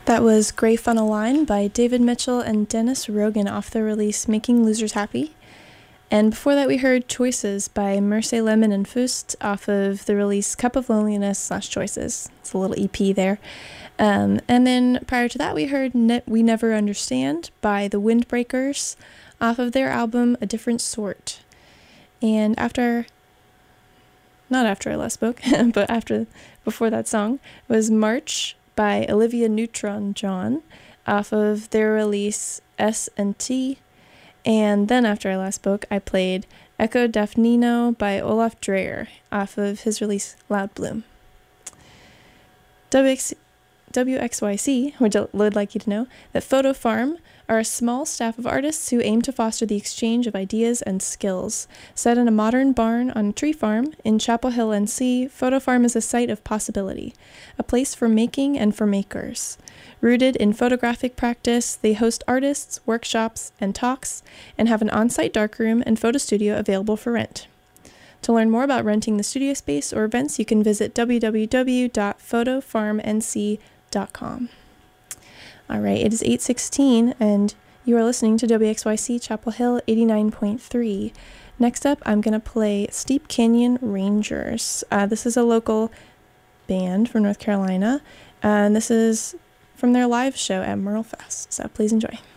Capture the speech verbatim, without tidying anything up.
That was Grey Funnel Line by David Mitchell and Dennis Rogan off the release Making Losers Happy. And before that we heard Choices by Merce Lemon and Fust off of the release Cup of Loneliness slash Choices. It's a little E P there. Um, and then prior to that we heard ne- We Never Understand by The Windbreakers off of their album A Different Sort. And after, not after I last spoke, but after, before that song was March by Olivia Newton-John off of their release S and T. And then after I last spoke, I played Echo Daphne by Olaf Dreyer off of his release Loud Bloom. W X Y C would like you to know that Photo Farm are a small staff of artists who aim to foster the exchange of ideas and skills. Set in a modern barn on a tree farm in Chapel Hill, N C, Photo Farm is a site of possibility, a place for making and for makers. Rooted in photographic practice, they host artists, workshops, and talks, and have an on-site darkroom and photo studio available for rent. To learn more about renting the studio space or events, you can visit w w w dot photo farm n c dot com. All right, it is eight sixteen, and you are listening to W X Y C Chapel Hill eighty-nine point three. Next up, I'm going to play Steep Canyon Rangers. Uh, this is a local band from North Carolina, and this is from their live show at Merle Fest, so please enjoy.